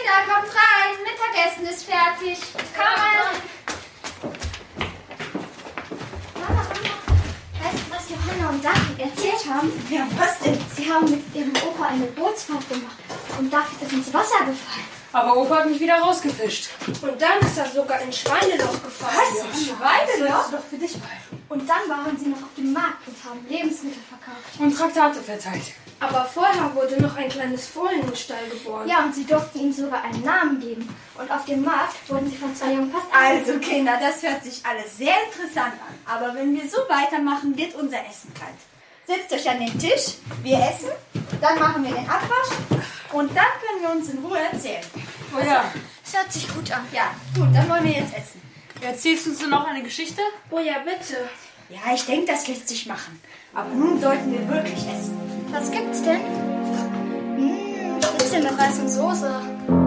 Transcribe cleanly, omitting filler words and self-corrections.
Kinder, kommt rein. Mittagessen ist fertig. Kommen. Mama. Weißt du, was Johanna und David erzählt haben? Ja, was denn? Sie haben mit ihrem Opa eine Bootsfahrt gemacht und David ist ins Wasser gefallen. Aber Opa hat mich wieder rausgefischt. Und dann ist er sogar in Schweineloch gefallen. Was? Ein Schweineloch? Das ist doch für dich beide. Und dann waren sie noch auf dem Markt und haben Lebensmittel verkauft. Und Traktate verteilt. Aber vorher wurde noch ein kleines Fohlen in den Stall geboren. Ja, und sie durften ihm sogar einen Namen geben. Und auf dem Markt wurden sie von 2 Jungen fast Also Kinder, das hört sich alles sehr interessant an. Aber wenn wir so weitermachen, wird unser Essen kalt. Setzt euch an den Tisch, wir essen, dann machen wir den Abwasch und dann können wir uns in Ruhe erzählen. Oh ja. Das hört sich gut an. Ja, gut, dann wollen wir jetzt essen. Erzählst du uns noch eine Geschichte? Oh ja, bitte. Ja, ich denke, das lässt sich machen. Aber nun sollten wir wirklich essen. Was gibt's denn? Schnitzel mit Reis und Soße.